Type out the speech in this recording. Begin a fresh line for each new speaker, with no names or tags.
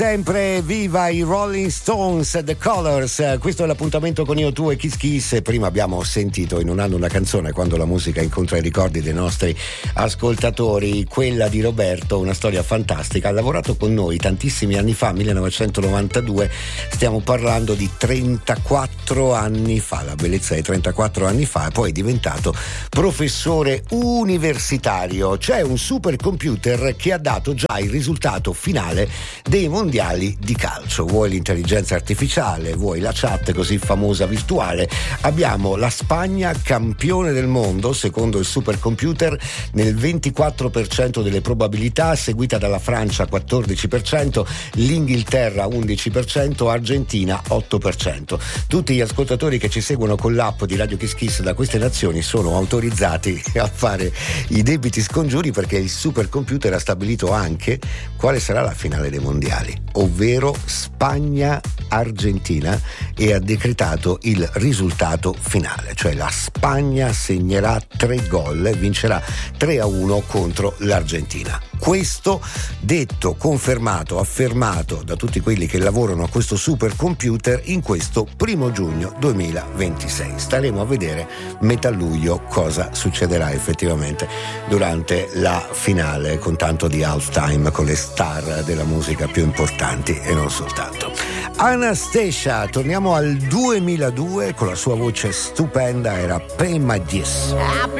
Sempre viva i Rolling Stones, The Colors. Questo è l'appuntamento con Io, Tu e Kiss Kiss. Prima abbiamo sentito in un anno una canzone, quando la musica incontra i ricordi dei nostri ascoltatori, quella di Roberto, una storia fantastica. Ha lavorato con noi tantissimi anni fa, 1992, stiamo parlando di 34 anni fa, la bellezza di 34 anni fa, e poi è diventato professore universitario. C'è un supercomputer che ha dato già il risultato finale dei mondiali di calcio, vuoi l'intelligenza artificiale, vuoi la chat così famosa virtuale. Abbiamo la Spagna campione del mondo secondo il supercomputer nel 24% delle probabilità, seguita dalla Francia 14%, l'Inghilterra 11%, Argentina 8%. Tutti gli ascoltatori che ci seguono con l'app di Radio Kiss Kiss da queste nazioni sono autorizzati a fare i debiti scongiuri, perché il supercomputer ha stabilito anche quale sarà la finale dei mondiali, ovvero Spagna-Argentina, e ha decretato il risultato finale, cioè la Spagna segnerà 3 gol e vincerà 3-1 contro l'Argentina. Questo detto, confermato, affermato da tutti quelli che lavorano a questo supercomputer in questo 1 giugno 2026. Staremo a vedere metà luglio cosa succederà effettivamente durante la finale, con tanto di halftime con le star della musica più importanti e non soltanto. Anastacia, torniamo al 2002 con la sua voce stupenda, era Pay My Dues.